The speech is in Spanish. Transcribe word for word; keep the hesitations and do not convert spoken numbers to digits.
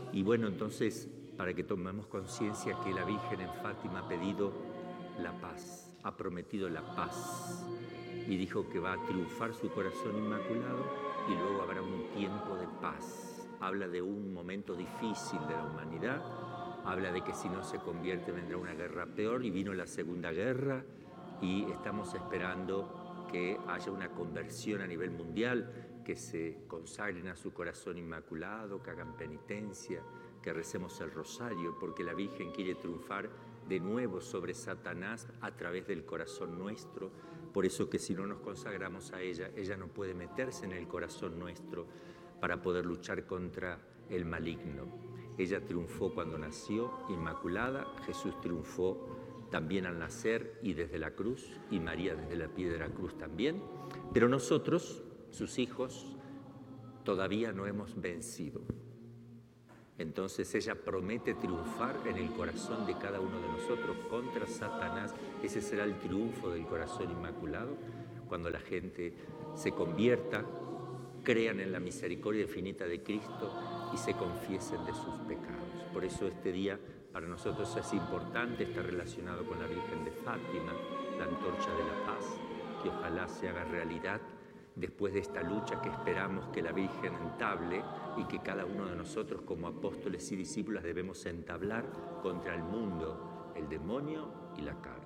Y bueno, entonces, para que tomemos conciencia que la Virgen en Fátima ha pedido la paz, ha prometido la paz y dijo que va a triunfar su corazón inmaculado y luego habrá un tiempo de paz. Habla de un momento difícil de la humanidad, habla de que si no se convierte vendrá una guerra peor y vino la Segunda Guerra y estamos esperando que haya una conversión a nivel mundial, que se consagren a su corazón inmaculado, que hagan penitencia, que recemos el rosario, porque la Virgen quiere triunfar de nuevo sobre Satanás a través del corazón nuestro. Por eso que si no nos consagramos a ella, ella no puede meterse en el corazón nuestro para poder luchar contra el maligno. Ella triunfó cuando nació, inmaculada, Jesús triunfó también al nacer y desde la cruz, y María desde la pie de la cruz también, pero nosotros, sus hijos, todavía no hemos vencido. Entonces ella promete triunfar en el corazón de cada uno de nosotros contra Satanás. Ese será el triunfo del corazón inmaculado, cuando la gente se convierta, crean en la misericordia infinita de Cristo y se confiesen de sus pecados. Por eso este día para nosotros es importante, está relacionado con la Virgen de Fátima, la antorcha de la paz, que ojalá se haga realidad después de esta lucha que esperamos que la Virgen entable y que cada uno de nosotros como apóstoles y discípulos debemos entablar contra el mundo, el demonio y la carne.